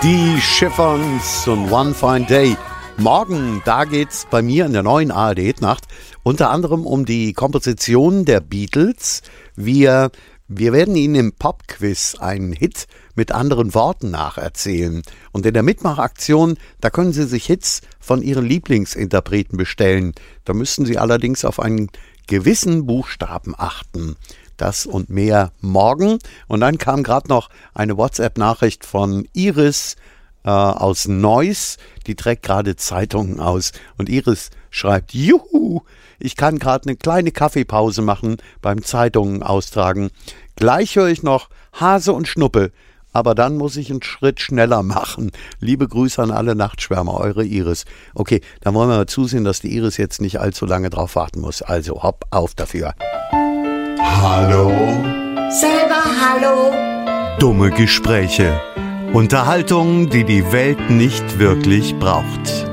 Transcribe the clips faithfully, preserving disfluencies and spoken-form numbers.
Die Chiffons und One Fine Day. Morgen, da geht's bei mir in der neuen A R D-Nacht unter anderem um die Komposition der Beatles. Wir, wir werden Ihnen im Popquiz einen Hit mit anderen Worten nacherzählen. Und in der Mitmachaktion, da können Sie sich Hits von Ihren Lieblingsinterpreten bestellen. Da müssten Sie allerdings auf einen gewissen Buchstaben achten. Das und mehr morgen. Und dann kam gerade noch eine WhatsApp-Nachricht von Iris äh, aus Neuss. Die trägt gerade Zeitungen aus. Und Iris schreibt, juhu, ich kann gerade eine kleine Kaffeepause machen beim Zeitungen austragen. Gleich höre ich noch Hase und Schnuppe. Aber dann muss ich einen Schritt schneller machen. Liebe Grüße an alle Nachtschwärmer, eure Iris. Okay, dann wollen wir mal zusehen, dass die Iris jetzt nicht allzu lange drauf warten muss. Also hopp auf dafür. Hallo? Selber hallo? Dumme Gespräche. Unterhaltung, die die Welt nicht wirklich braucht.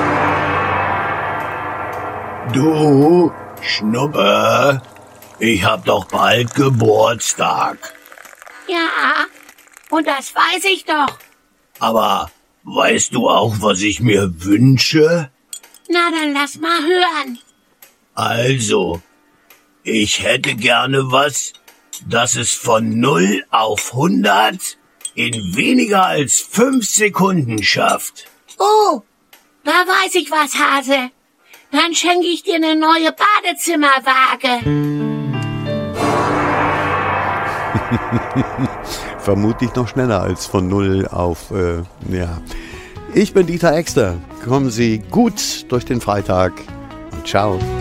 Du, Schnuppe, ich hab doch bald Geburtstag. Ja, und das weiß ich doch. Aber weißt du auch, was ich mir wünsche? Na, dann lass mal hören. Also, ich hätte gerne was, das es von null auf hundert in weniger als fünf Sekunden schafft. Oh, da weiß ich was, Hase. Dann schenke ich dir eine neue Badezimmerwaage. Vermutlich noch schneller als von null auf, äh, ja. Ich bin Dieter Exter. Kommen Sie gut durch den Freitag und ciao.